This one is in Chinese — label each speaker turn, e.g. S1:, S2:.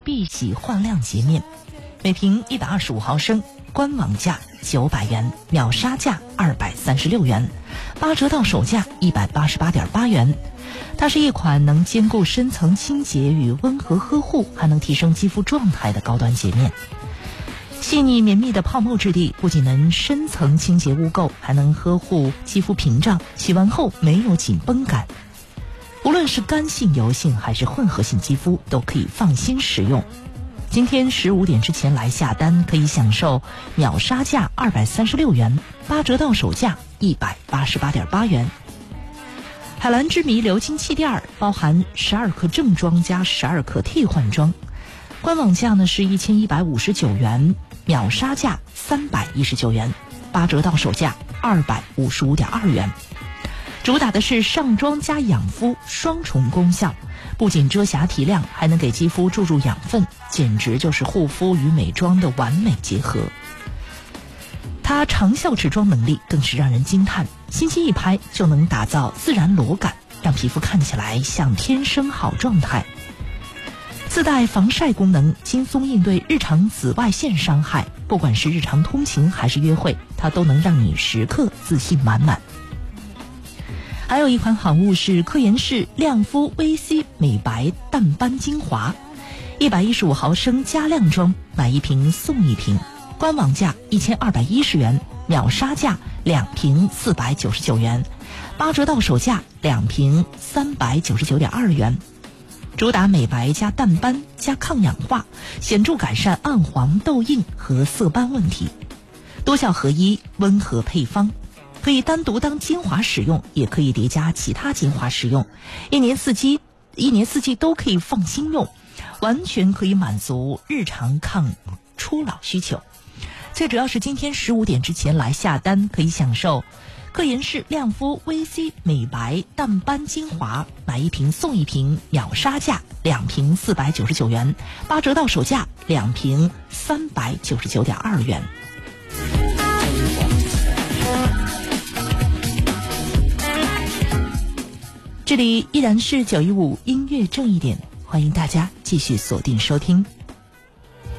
S1: 碧玺焕亮洁面，每瓶125毫升，官网价900元，秒杀价236元，8折到手价188.8元。它是一款能兼顾深层清洁与温和呵护，还能提升肌肤状态的高端洁面。细腻绵密的泡沫质地不仅能深层清洁污垢，还能呵护肌肤屏障，洗完后没有紧绷感。无论是干性、油性还是混合性肌肤都可以放心使用。今天15点之前来下单，可以享受秒杀价236元，8折到手价188.8元。海蓝之谜流金气垫包含12克正装加12克替换装，官网价呢是1159元，秒杀价319元，8折到手价255.2元。主打的是上妆加养肤双重功效，不仅遮瑕提亮，还能给肌肤注入养分，简直就是护肤与美妆的完美结合。它长效持妆能力更是让人惊叹，轻轻一拍就能打造自然裸感，让皮肤看起来像天生好状态。自带防晒功能，轻松应对日常紫外线伤害，不管是日常通勤还是约会，它都能让你时刻自信满满。还有一款好物是科颜氏亮肤 VC 美白淡斑精华，115毫升加量装，买一瓶送一瓶，官网价1210元，秒杀价2瓶499元，8折到手价2瓶399.2元。主打美白加淡斑加抗氧化，显著改善暗黄痘印和色斑问题，多效合一，温和配方。可以单独当精华使用，也可以叠加其他精华使用，一年四季都可以放心用，完全可以满足日常抗初老需求。最主要是今天15点之前来下单，可以享受科颜氏亮肤 VC 美白淡斑精华，买一瓶送一瓶，秒杀价2瓶499元，8折到手价2瓶399.2元。这里依然是915音乐正一点，欢迎大家继续锁定收听。